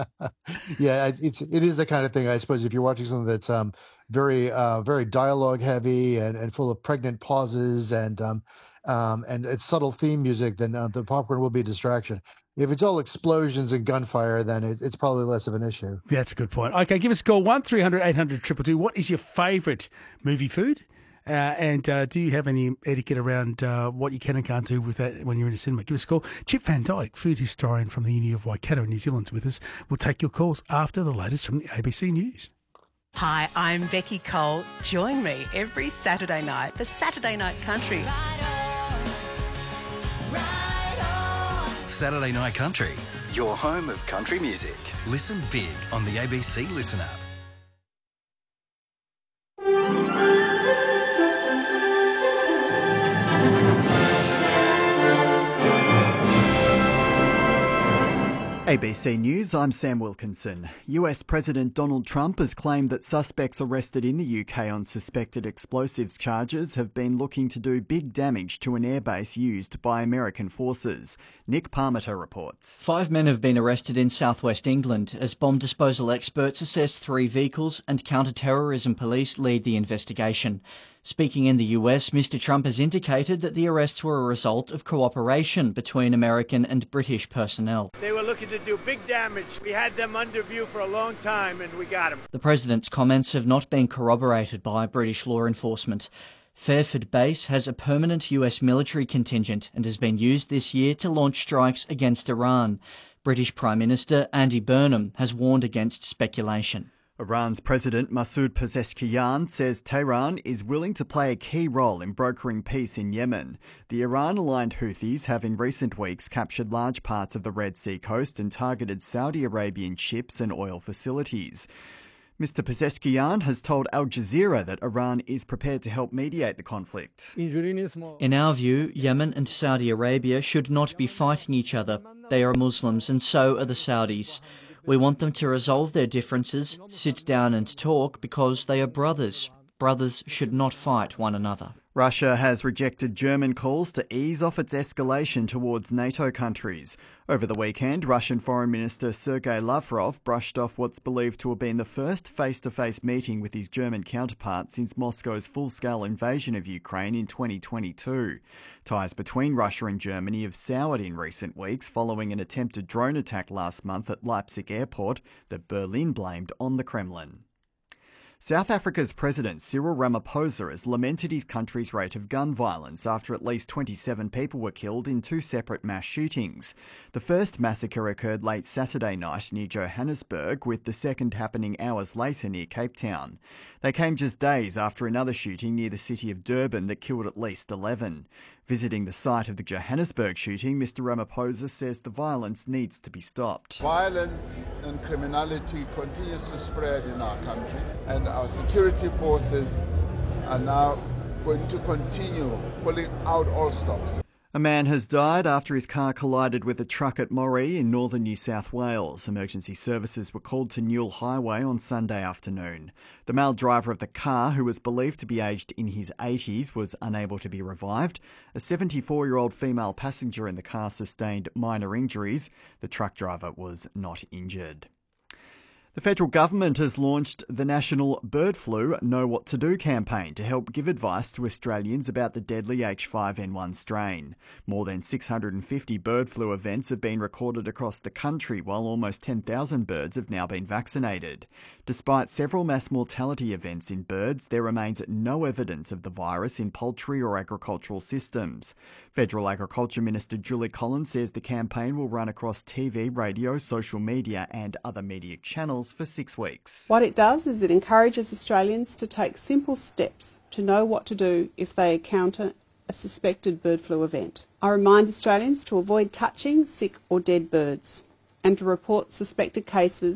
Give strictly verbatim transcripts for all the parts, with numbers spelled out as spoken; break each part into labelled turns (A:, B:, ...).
A: Yeah, it's it is the kind of thing, I suppose, if you're watching something that's um very uh very dialogue heavy and, and full of pregnant pauses and um um and it's subtle theme music, then uh, the popcorn will be a distraction. If it's all explosions and gunfire, then it, it's probably less of an issue.
B: That's a good point. Okay, give us a call, one three hundred eight hundred two two two. What is your favourite movie food? Uh, and uh, do you have any etiquette around uh, what you can and can't do with that when you're in a cinema? Give us a call. Chip Van Dyke, food historian from the Uni of Waikato in New Zealand, is with us. We'll take your calls after the latest from the A B C News.
C: Hi, I'm Becky Cole. Join me every Saturday night for Saturday Night Country.
D: Right on, right on.
E: Saturday Night Country, your home of country music. Listen big on the A B C Listen app.
F: A B C News, I'm Sam Wilkinson. U S President Donald Trump has claimed that suspects arrested in the U K on suspected explosives charges have been looking to do big damage to an airbase used by American forces. Nick Parmiter reports.
G: Five men have been arrested in southwest England as bomb disposal experts assess three vehicles and counter-terrorism police lead the investigation. Speaking in the U S, Mister Trump has indicated that the arrests were a result of cooperation between American and British personnel.
H: They were looking to do big damage. We had them under view for a long time and we got them.
G: The president's comments have not been corroborated by British law enforcement. Fairford Base has a permanent U S military contingent and has been used this year to launch strikes against Iran. British Prime Minister Andy Burnham has warned against speculation.
F: Iran's President Masoud Pezeshkian says Tehran is willing to play a key role in brokering peace in Yemen. The Iran-aligned Houthis have in recent weeks captured large parts of the Red Sea coast and targeted Saudi Arabian ships and oil facilities. Mister Pezeshkian has told Al Jazeera that Iran is prepared to help mediate the conflict.
G: In our view, Yemen and Saudi Arabia should not be fighting each other. They are Muslims and so are the Saudis. We want them to resolve their differences, sit down and talk because they are brothers. Brothers should not fight one another.
F: Russia has rejected German calls to ease off its escalation towards NATO countries. Over the weekend, Russian Foreign Minister Sergei Lavrov brushed off what's believed to have been the first face-to-face meeting with his German counterpart since Moscow's full-scale invasion of Ukraine in twenty twenty-two. Ties between Russia and Germany have soured in recent weeks following an attempted drone attack last month at Leipzig airport that Berlin blamed on the Kremlin. South Africa's President Cyril Ramaphosa has lamented his country's rate of gun violence after at least twenty-seven people were killed in two separate mass shootings. The first massacre occurred late Saturday night near Johannesburg, with the second happening hours later near Cape Town. They came just days after another shooting near the city of Durban that killed at least eleven. Visiting the site of the Johannesburg shooting, Mister Ramaphosa says the violence needs to be stopped.
I: Violence and criminality continues to spread in our country, and our security forces are now going to continue pulling out all stops.
F: A man has died after his car collided with a truck at Moree in northern New South Wales. Emergency services were called to Newell Highway on Sunday afternoon. The male driver of the car, who was believed to be aged in his eighties, was unable to be revived. A seventy-four-year-old female passenger in the car sustained minor injuries. The truck driver was not injured. The federal government has launched the National Bird Flu Know What to Do campaign to help give advice to Australians about the deadly H five N one strain. More than six hundred fifty bird flu events have been recorded across the country, while almost ten thousand birds have now been vaccinated. Despite several mass mortality events in birds, there remains no evidence of the virus in poultry or agricultural systems. Federal Agriculture Minister Julie Collins says the campaign will run across T V, radio, social media and other media channels for six weeks.
J: What it does is it encourages Australians to take simple steps to know what to do if they encounter a suspected bird flu event. I remind Australians to avoid touching sick or dead birds and to report suspected cases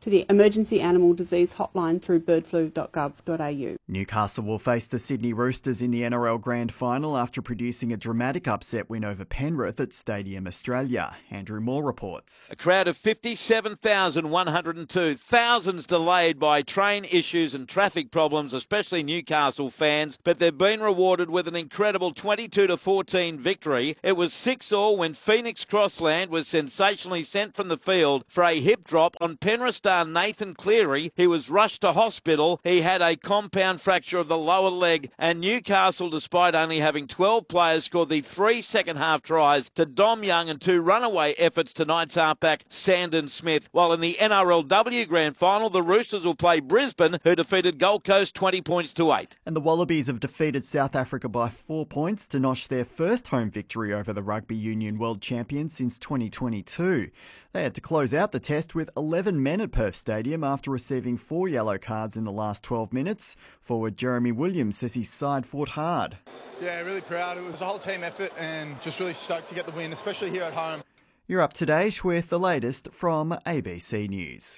J: to the Emergency Animal Disease Hotline through bird flu dot gov dot a u.
F: Newcastle will face the Sydney Roosters in the N R L Grand Final after producing a dramatic upset win over Penrith at Stadium Australia. Andrew Moore reports.
K: A crowd of fifty-seven thousand one hundred two, thousands delayed by train issues and traffic problems, especially Newcastle fans, but they've been rewarded with an incredible twenty-two to fourteen victory. It was six all when Phoenix Crossland was sensationally sent from the field for a hip drop on Penrith star Nathan Cleary. He was rushed to hospital. He had a compound fracture of the lower leg, and Newcastle, despite only having twelve players, scored the three second-half tries to Dom Young and two runaway efforts to Knights halfback Sandon Smith. While in the N R L W Grand Final, the Roosters will play Brisbane, who defeated Gold Coast twenty points to eight.
F: And the Wallabies have defeated South Africa by four points to notch their first home victory over the Rugby Union World Champions since twenty twenty-two. They had to close out the test with eleven men at Perth Stadium after receiving four yellow cards in the last twelve minutes. Forward Jeremy Williams says his side fought hard.
L: Yeah, really proud. It was a whole team effort and just really stoked to get the win, especially here at home.
F: You're up to date with the latest from A B C News.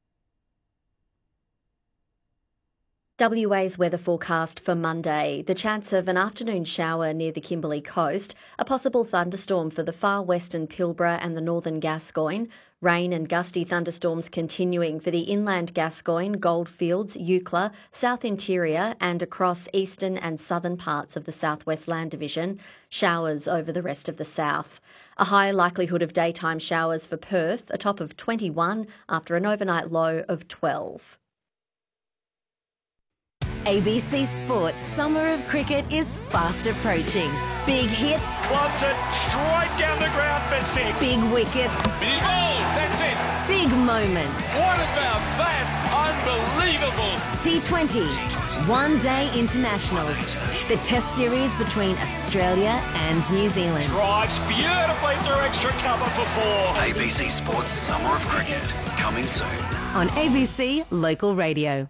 M: W A's weather forecast for Monday. The chance of an afternoon shower near the Kimberley coast, a possible thunderstorm for the far western Pilbara and the northern Gascoyne, rain and gusty thunderstorms continuing for the inland Gascoyne, Goldfields, Eucla, South Interior and across eastern and southern parts of the Southwest Land Division, showers over the rest of the south. A high likelihood of daytime showers for Perth, a top of twenty-one after an overnight low of twelve.
N: A B C Sports Summer of Cricket is fast approaching. Big hits.
O: Clubs it straight down the ground for six.
N: Big wickets.
O: It is bowled. That's it.
N: Big moments.
O: What about that? Unbelievable.
N: T twenty. One Day Internationals. The Test Series between Australia and New Zealand.
O: Drives beautifully through extra cover for four.
E: A B C Sports Summer of Cricket. Coming soon.
N: On A B C Local Radio.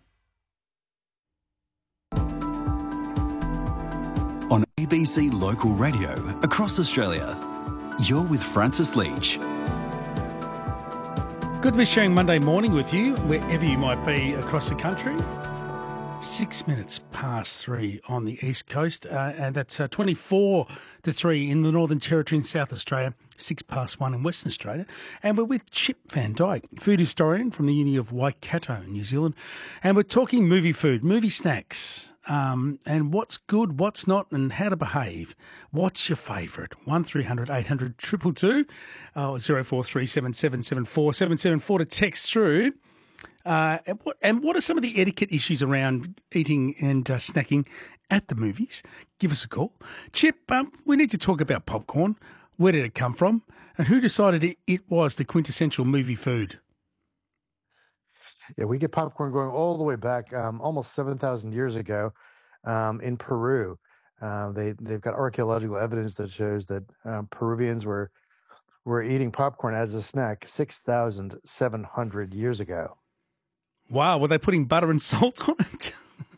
E: On A B C Local Radio across Australia, you're with Francis Leach.
B: Good to be sharing Monday morning with you, wherever you might be across the country. Six minutes past three on the East Coast, uh, and that's uh, twenty-four to three in the Northern Territory in South Australia, six past one in Western Australia. And we're with Chip Van Dyke, food historian from the Uni of Waikato, New Zealand. And we're talking movie food, movie snacks, um, and what's good, what's not, and how to behave. What's your favourite? one three hundred eight hundred two two two, oh, zero four three seven seven seven four seven seven four to text through. Uh, and, what, and what are some of the etiquette issues around eating and uh, snacking at the movies? Give us a call. Chip, um, we need to talk about popcorn. Where did it come from? And who decided it, it was the quintessential movie food?
A: Yeah, we get popcorn going all the way back um, almost seven thousand years ago um, in Peru. Uh, they, they've got archaeological evidence that shows that um, Peruvians were, were eating popcorn as a snack six thousand seven hundred years ago.
B: Wow, were they putting butter and salt on it?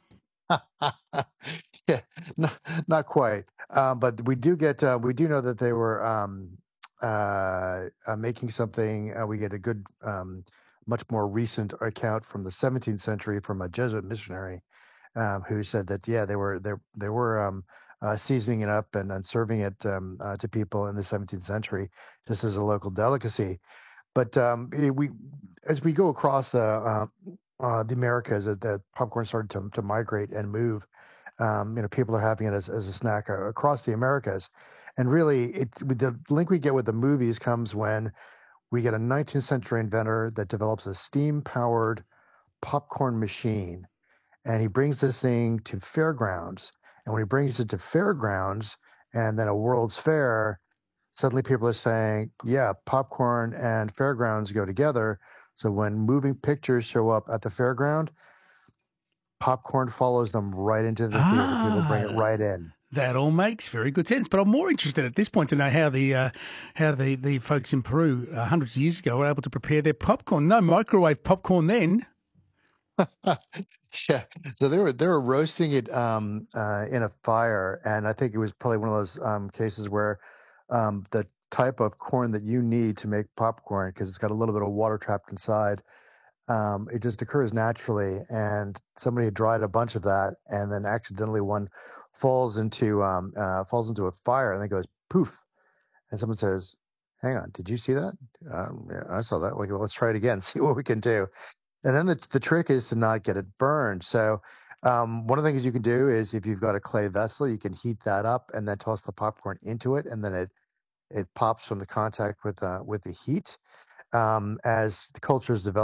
A: Yeah, not, not quite. Um, but we do get, uh, we do know that they were um, uh, uh, making something. Uh, we get a good, um, much more recent account from the seventeenth century from a Jesuit missionary um, who said that, yeah, they were they, they were um, uh, seasoning it up and, and serving it um, uh, to people in the seventeenth century just as a local delicacy. But um, we, as we go across the uh, uh, the Americas, that the popcorn started to, to migrate and move. Um, you know, people are having it as, as a snack uh, across the Americas, and really, it the link we get with the movies comes when we get a nineteenth century inventor that develops a steam-powered popcorn machine, and he brings this thing to fairgrounds. And when he brings it to fairgrounds, and then a World's Fair, suddenly people are saying, yeah, popcorn and fairgrounds go together. So when moving pictures show up at the fairground, popcorn follows them right into the theater.
B: Ah,
A: People bring it right in.
B: That all makes very good sense. But I'm more interested at this point to know how the uh, how the, the folks in Peru uh, hundreds of years ago were able to prepare their popcorn. No microwave popcorn then.
A: Yeah, so they were they were roasting it um, uh, in a fire, and I think it was probably one of those um, cases where um, the type of corn that you need to make popcorn, because it's got a little bit of water trapped inside, Um, it just occurs naturally, and somebody had dried a bunch of that, and then accidentally one falls into um, uh, falls into a fire, and then goes poof, and someone says, "Hang on, did you see that? Um, yeah, I saw that. Okay, well, let's try it again, see what we can do." And then the the trick is to not get it burned. So um, one of the things you can do is if you've got a clay vessel, you can heat that up and then toss the popcorn into it, and then it it pops from the contact with uh, with the heat. Um, as the cultures develop.